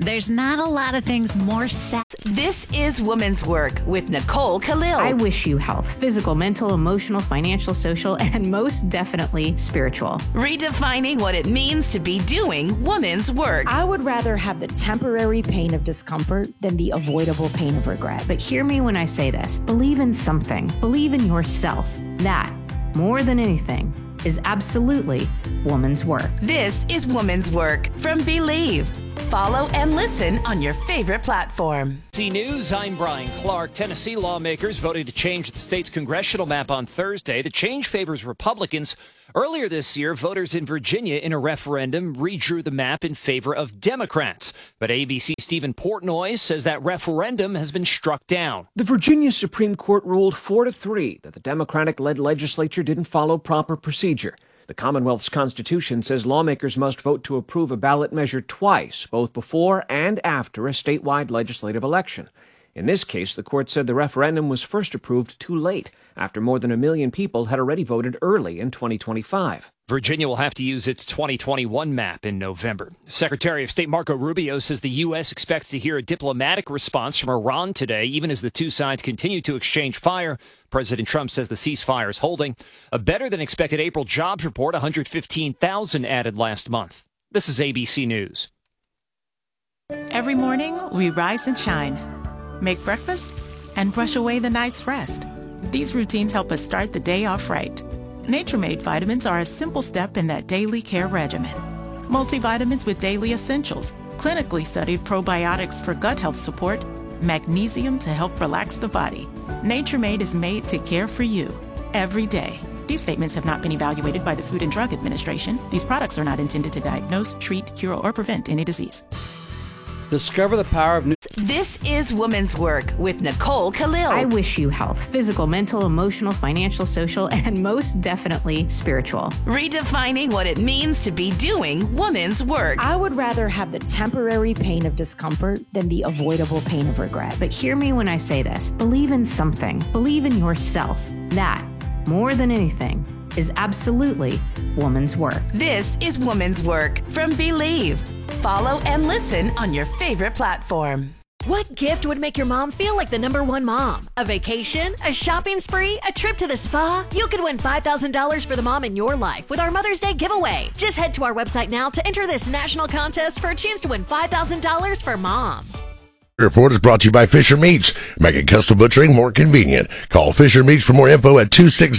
There's not a lot of things more sad. This is Woman's Work with Nicole Khalil. I wish you health, physical, mental, emotional, financial, social, and most definitely spiritual. Redefining what it means to be doing woman's work. I would rather have the temporary pain of discomfort than the avoidable pain of regret. But hear me when I say this. Believe in something. Believe in yourself. That, more than anything, is absolutely woman's work. This is Woman's Work from Believe. Follow and listen on your favorite platform. NBC News, I'm Brian Clark. Tennessee lawmakers voted to change the state's congressional map on Thursday. The change favors Republicans. Earlier this year, voters in Virginia in a referendum redrew the map in favor of Democrats. But ABC Stephen Portnoy says that referendum has been struck down. The Virginia Supreme Court ruled 4-3 that the Democratic-led legislature didn't follow proper procedure. The Commonwealth's Constitution says lawmakers must vote to approve a ballot measure twice, both before and after a statewide legislative election. In this case, the court said the referendum was first approved too late, after more than 1 million people had already voted early in 2025. Virginia will have to use its 2021 map in November. Secretary of State Marco Rubio says the U.S. expects to hear a diplomatic response from Iran today, even as the two sides continue to exchange fire. President Trump says the ceasefire is holding. A better-than-expected April jobs report, 115,000 added last month. This is ABC News. Every morning, we rise and shine, make breakfast, and brush away the night's rest. These routines help us start the day off right. Nature-Made vitamins are a simple step in that daily care regimen. Multivitamins with daily essentials, clinically studied probiotics for gut health support, magnesium to help relax the body. Nature-Made is made to care for you every day. These statements have not been evaluated by the Food and Drug Administration. These products are not intended to diagnose, treat, cure, or prevent any disease. Discover the power of new. This is Woman's Work with Nicole Khalil. I wish you health, physical, mental, emotional, financial, social, and most definitely spiritual. Redefining what it means to be doing woman's work. I would rather have the temporary pain of discomfort than the avoidable pain of regret. But hear me when I say this. Believe in something. Believe in yourself. That, more than anything, is absolutely woman's work. This is Woman's Work from Believe. Follow and listen on your favorite platform. What gift would make your mom feel like the #1 mom? A vacation? A shopping spree? A trip to the spa? You could win $5,000 for the mom in your life with our Mother's Day giveaway. Just head to our website now to enter this national contest for a chance to win $5,000 for mom. Report is brought to you by Fisher Meats, making custom butchering more convenient. Call Fisher Meats for more info at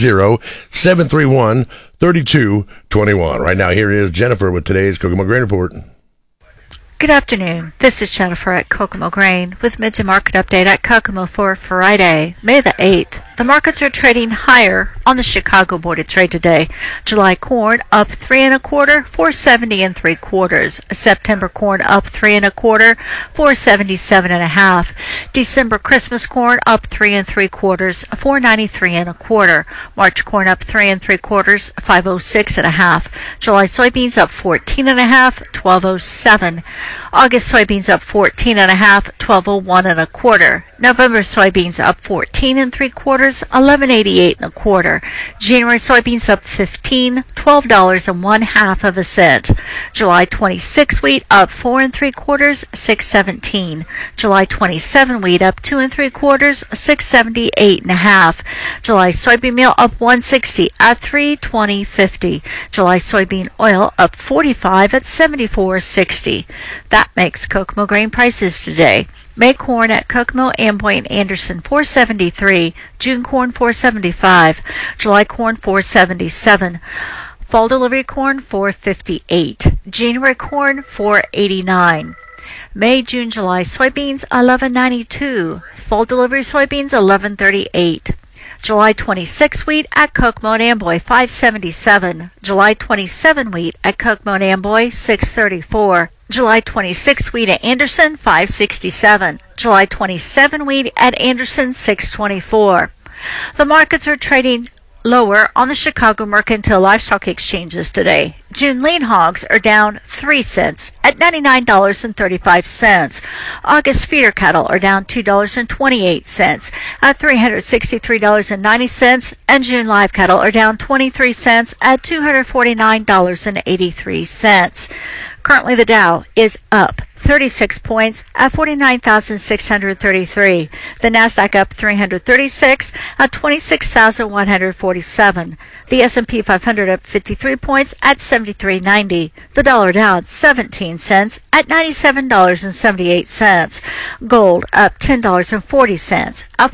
260-731-3221. Right now, here is Jennifer with today's Kokomo Grain Report. Good afternoon. This is Jennifer at Kokomo Grain with Mid-Day Market Update at Kokomo for Friday, May the 8th. The markets are trading higher on the Chicago Board of Trade today. July corn up 3 1/4, 4.70 3/4. September corn up 3 1/4, 4.77 1/2. December Christmas corn up 3 3/4, 4.93 1/4. March corn up 3 3/4, 5.06 1/2. July soybeans up 14 1/2, 12.07. August soybeans up 14 1/2, 12.01 1/4. November soybeans up 14 3/4, 11.88 1/4. January soybeans up 15, $12 1/2 cent. July 26 wheat up 4 3/4, 6.17. July 27 wheat up 2 3/4, 6.78 1/2. July soybean meal up 1.60 at 3.20.50. July soybean oil up 45 at 74.60. That makes Kokomo grain prices today. May corn at Kokomo, Amboy, and Anderson 4.73. June corn 4.75. July corn 4.77. Fall delivery corn 4.58. January corn 4.89. May, June, July soybeans 11.92. Fall delivery soybeans 11.38. July 26 wheat at Kokomo and Amboy 5.77. July 27 wheat at Kokomo and Amboy 6.34. July 26 wheat at Anderson 5.67. July 27 wheat at Anderson 6.24. The markets are trading lower on the Chicago Mercantile Livestock Exchanges today. June lean hogs are down 3 cents at $99.35. August feeder cattle are down $2.28 at $363.90, and June live cattle are down 23 cents at $249.83. Currently, the Dow is up 36 points at 49,633. The Nasdaq up 336 at 26,147. The S&P 500 up 53 points at 73.90. The dollar down 17 cents at $97.78. Gold up $10.40 at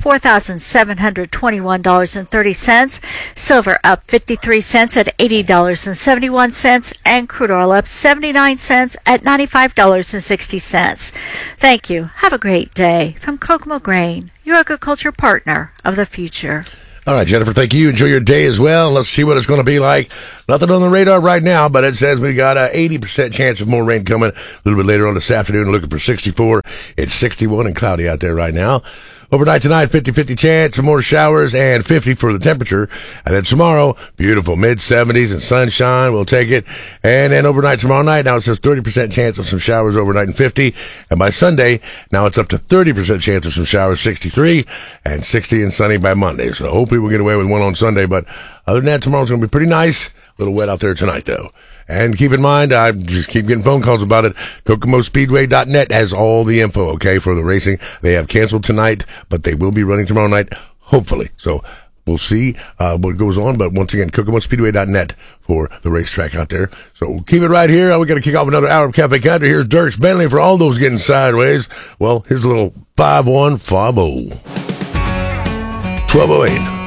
$4,721.30. Silver up 53 cents at $80.71, and crude oil up 79 cents at $95.60. Thank you. Have a great day. From Kokomo Grain, your agriculture partner of the future. All right, Jennifer, thank you. Enjoy your day as well. Let's see what it's going to be like. Nothing on the radar right now, but it says we got an 80% chance of more rain coming a little bit later on this afternoon. Looking for 64. It's 61 and cloudy out there right now. Overnight tonight, 50-50 chance of more showers and 50 for the temperature. And then tomorrow, beautiful mid-70s and sunshine. We'll take it. And then overnight tomorrow night, now it says 30% chance of some showers overnight and 50. And by Sunday, now it's up to 30% chance of some showers, 63, and 60 and sunny by Monday. So hopefully we'll get away with one on Sunday. But other than that, tomorrow's going to be pretty nice. A little wet out there tonight, though. And keep in mind, I just keep getting phone calls about it. KokomoSpeedway.net has all the info, okay, for the racing. They have canceled tonight, but they will be running tomorrow night, hopefully. So we'll see what goes on. But once again, KokomoSpeedway.net for the racetrack out there. So keep it right here. We're going to kick off another hour of Cafe Country. Here's Dirks Bentley for all those getting sideways. Well, here's a little 5150. 1208.